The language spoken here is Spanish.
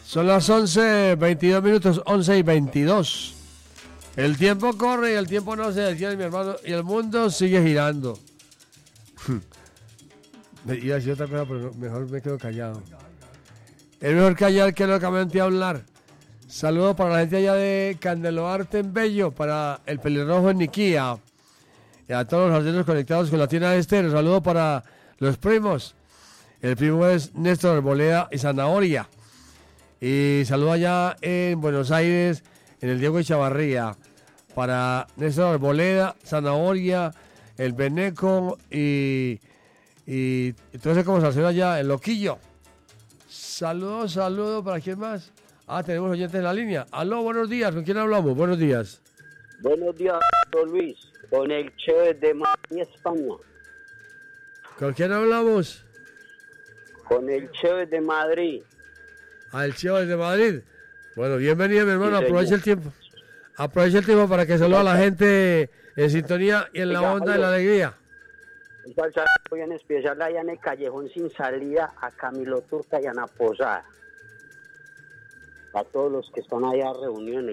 Son las 11:22, 11:22. El tiempo corre y el tiempo no se detiene, mi hermano, y el mundo sigue girando. Me iba a decir otra cosa, pero mejor me quedo callado. Es mejor callar que locamente hablar. Saludos para la gente allá de Candeloarte en Bello, para el Pelirrojo en Niquía. Y a todos los arteros conectados con la tienda de Estero. Saludos para los primos. El primo es Néstor Arboleda y Zanahoria. Y saludo allá en Buenos Aires, en el Diego Echavarría, para Néstor Arboleda, Zanahoria, el Beneco y entonces como se hace allá, el Loquillo. Saludos para quién más. Tenemos oyentes en la línea. Aló, buenos días, ¿con quién hablamos? Buenos días. Buenos días, don Luis, con el Che de Madrid, España. ¿Con quién hablamos? Con el Che de Madrid. El Cheo desde Madrid. Bueno, bienvenido, mi hermano. Sí, Aprovecha el tiempo. Aprovecha el tiempo para que salude a la gente en sintonía y en la onda y la alegría. Un saludo muy en especial allá en el Callejón Sin Salida a Camilo Turca y Ana Posada. A todos los que están allá reunidos en